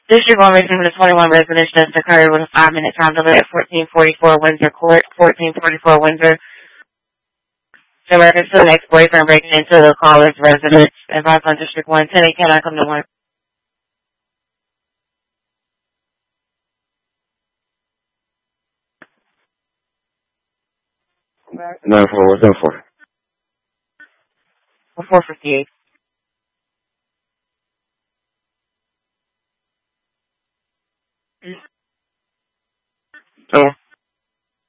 District 1 raising from the 21 residents just occurred with a 5-minute time delay at 1444 Windsor Court, 1444 Windsor. In reference to an ex-boyfriend breaking into the caller's residence. Advice on District 1. 10 can I come to 1? No, for what's that for? 458.